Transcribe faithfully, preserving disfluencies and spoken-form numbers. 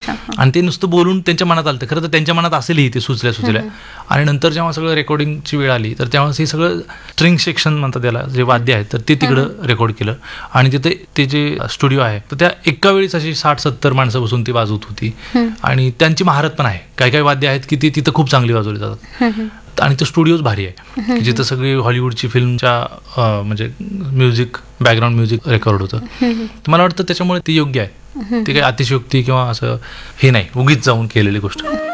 आणि ते नुसतं बोलून त्यांच्या मनात आलं. खरं तर त्यांच्या मनात असेलही ते सुचल्या सुचल्या. आणि नंतर जेव्हा सगळं रेकॉर्डिंगची वेळ आली तर तेव्हा हे सगळं स्ट्रिंग सेक्शन म्हणतात त्याला, जे वाद्य आहेत तर ते तिकडं रेकॉर्ड केलं. आणि तिथे ते जे स्टुडिओ आहे तर त्या एका वेळीच अशी साठ सत्तर माणसं बसून ती वाजवत होती. आणि त्यांची महारत पण आहे. काही काही वाद्य आहेत की ती तिथं खूप चांगली वाजवली जातात. आणि तो स्टुडिओच भारी आहे की जिथं सगळी हॉलिवूडची फिल्मच्या म्हणजे म्युझिक, बॅकग्राऊंड म्युझिक रेकॉर्ड होतं. मला वाटतं त्याच्यामुळे ती योग्य आहे. ती काही अतिशयोक्ती किंवा असं हे नाही, उगीच जाऊन केलेली गोष्ट.